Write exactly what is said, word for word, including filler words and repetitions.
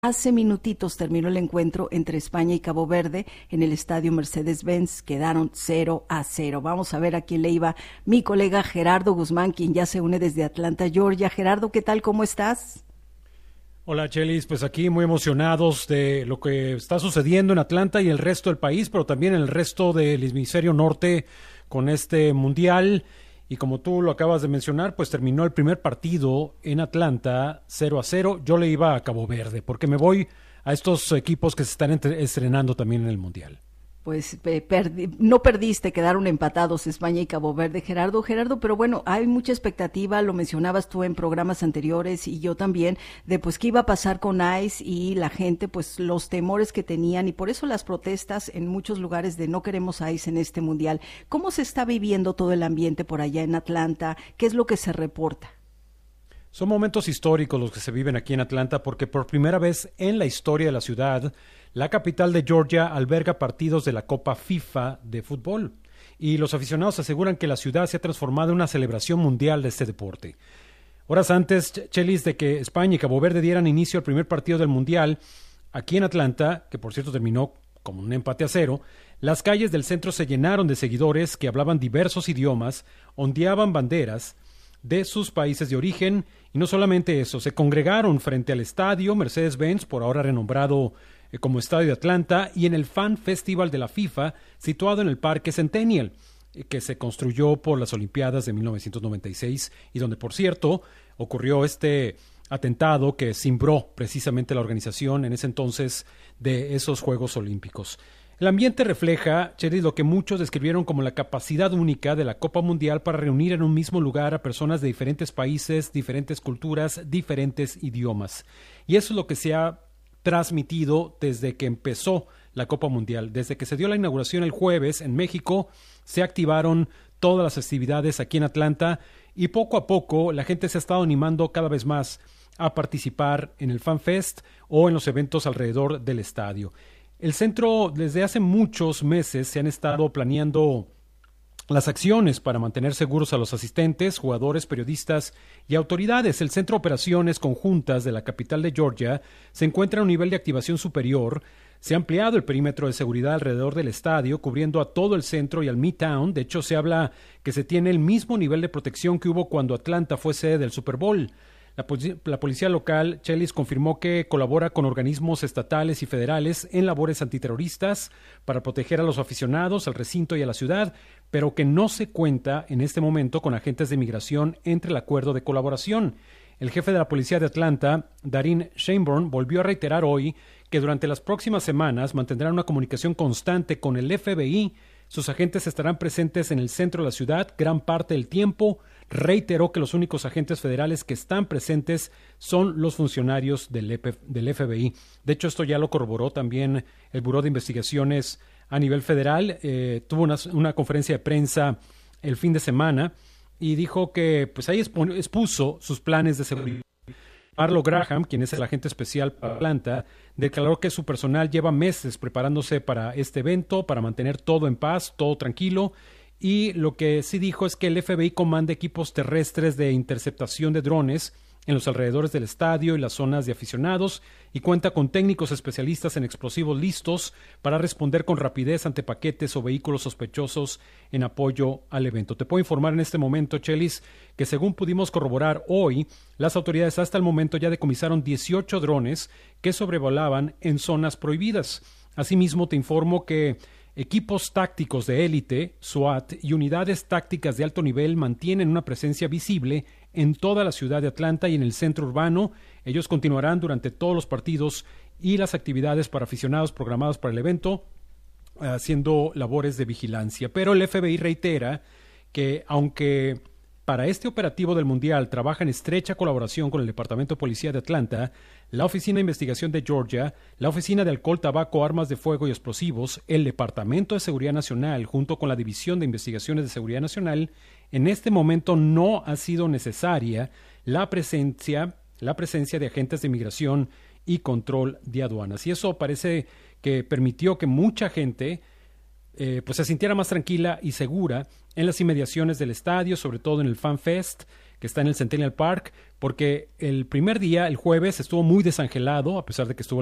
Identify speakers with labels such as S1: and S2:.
S1: Hace minutitos terminó el encuentro entre España y Cabo Verde en el estadio Mercedes-Benz. Quedaron cero a cero. Vamos a ver a quién le iba mi colega Gerardo Guzmán, quien ya se une desde Atlanta, Georgia. Gerardo, ¿qué tal? ¿Cómo estás?
S2: Hola, Chelis. Pues aquí muy emocionados de lo que está sucediendo en Atlanta y el resto del país, pero también en el resto del hemisferio norte con este mundial. Y como tú lo acabas de mencionar, pues terminó el primer partido en Atlanta cero a cero. Yo le iba a Cabo Verde porque me voy a estos equipos que se están entre- estrenando también en el Mundial.
S1: Pues eh, perdi- no perdiste, quedaron empatados España y Cabo Verde, Gerardo. Gerardo, pero bueno, hay mucha expectativa, lo mencionabas tú en programas anteriores y yo también, de pues qué iba a pasar con ICE y la gente, pues los temores que tenían y por eso las protestas en muchos lugares de no queremos ICE en este mundial. ¿Cómo se está viviendo todo el ambiente por allá en Atlanta? ¿Qué es lo que se reporta?
S2: Son momentos históricos los que se viven aquí en Atlanta porque por primera vez en la historia de la ciudad, la capital de Georgia alberga partidos de la Copa FIFA de fútbol. Y los aficionados aseguran que la ciudad se ha transformado en una celebración mundial de este deporte. Horas antes, Ch- Chelis, de que España y Cabo Verde dieran inicio al primer partido del mundial, aquí en Atlanta, que por cierto terminó como un empate a cero, las calles del centro se llenaron de seguidores que hablaban diversos idiomas, ondeaban banderas de sus países de origen, y no solamente eso, se congregaron frente al estadio Mercedes-Benz, por ahora renombrado eh, como Estadio de Atlanta, y en el Fan Festival de la FIFA, situado en el Parque Centennial, eh, que se construyó por las Olimpiadas de mil novecientos noventa y seis, y donde, por cierto, ocurrió este atentado que cimbró precisamente la organización en ese entonces de esos Juegos Olímpicos. El ambiente refleja, Cheris, lo que muchos describieron como la capacidad única de la Copa Mundial para reunir en un mismo lugar a personas de diferentes países, diferentes culturas, diferentes idiomas. Y eso es lo que se ha transmitido desde que empezó la Copa Mundial. Desde que se dio la inauguración el jueves en México, se activaron todas las festividades aquí en Atlanta y poco a poco la gente se ha estado animando cada vez más a participar en el Fan Fest o en los eventos alrededor del estadio. El centro, desde hace muchos meses, se han estado planeando las acciones para mantener seguros a los asistentes, jugadores, periodistas y autoridades. El Centro de Operaciones Conjuntas de la capital de Georgia se encuentra a un nivel de activación superior. Se ha ampliado el perímetro de seguridad alrededor del estadio, cubriendo a todo el centro y al Midtown. De hecho, se habla que se tiene el mismo nivel de protección que hubo cuando Atlanta fue sede del Super Bowl. La, polic- la policía local, Chelis, confirmó que colabora con organismos estatales y federales en labores antiterroristas para proteger a los aficionados, al recinto y a la ciudad, pero que no se cuenta en este momento con agentes de migración entre el acuerdo de colaboración. El jefe de la policía de Atlanta, Darin Shanborn, volvió a reiterar hoy que durante las próximas semanas mantendrán una comunicación constante con el F B I. Sus agentes estarán presentes en el centro de la ciudad gran parte del tiempo. Reiteró que los únicos agentes federales que están presentes son los funcionarios del, E P, del F B I. De hecho, esto ya lo corroboró también el Buró de Investigaciones a nivel federal. Eh, tuvo una, una conferencia de prensa el fin de semana y dijo que pues ahí expu- expuso sus planes de seguridad. Marlo Graham, quien es el agente especial para Atlanta, declaró que su personal lleva meses preparándose para este evento, para mantener todo en paz, todo tranquilo, y lo que sí dijo es que el F B I comanda equipos terrestres de interceptación de drones en los alrededores del estadio y las zonas de aficionados y cuenta con técnicos especialistas en explosivos listos para responder con rapidez ante paquetes o vehículos sospechosos en apoyo al evento. Te puedo informar en este momento, Chelis, que según pudimos corroborar hoy, las autoridades hasta el momento ya decomisaron dieciocho drones que sobrevolaban en zonas prohibidas. Asimismo, te informo que equipos tácticos de élite, SWAT y unidades tácticas de alto nivel mantienen una presencia visible en toda la ciudad de Atlanta y en el centro urbano. Ellos continuarán durante todos los partidos y las actividades para aficionados programados para el evento, haciendo labores de vigilancia. Pero el F B I reitera que aunque para este operativo del Mundial trabaja en estrecha colaboración con el Departamento de Policía de Atlanta, la Oficina de Investigación de Georgia, la Oficina de Alcohol, Tabaco, Armas de Fuego y Explosivos, el Departamento de Seguridad Nacional, junto con la División de Investigaciones de Seguridad Nacional, en este momento no ha sido necesaria la presencia, la presencia de agentes de migración y control de aduanas. Y eso parece que permitió que mucha gente eh, pues se sintiera más tranquila y segura en las inmediaciones del estadio, sobre todo en el Fan Fest, que está en el Centennial Park, porque el primer día, el jueves, estuvo muy desangelado, a pesar de que estuvo